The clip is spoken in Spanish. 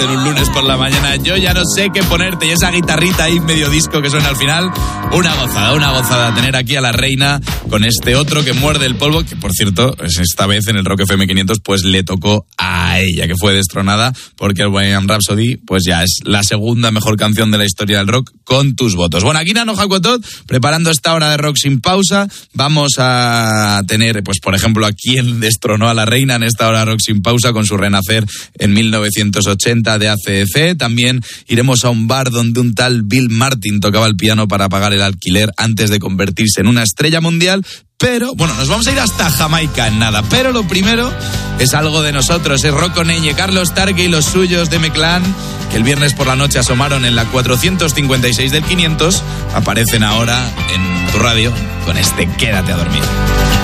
en un lunes por la mañana. Yo ya no sé qué ponerte, y esa guitarrita ahí medio disco que suena al final, una gozada tener aquí a la reina con este otro que muerde el polvo, que por cierto, esta vez en el Rock FM 500 pues le tocó a ella, que fue destronada, porque el Bohemian Rhapsody pues ya es la segunda mejor canción de la historia del rock, con tus votos. Bueno, aquí Nano Jacotot, preparando esta hora de rock sin pausa. Vamos a tener, pues por ejemplo, a quien destronó a la reina en esta hora de rock sin pausa con su renacer en 1980 de ACDC. También iremos a un bar donde un tal Bill Martin tocaba el piano para pagar el alquiler antes de convertirse en una estrella mundial. Pero, bueno, nos vamos a ir hasta Jamaica en nada. Pero lo primero es algo de nosotros. Es Rocco Neñe, Carlos Tarque y los suyos de M-Clan, que el viernes por la noche asomaron en la 456 del 500. Aparecen ahora en tu radio con este Quédate a dormir.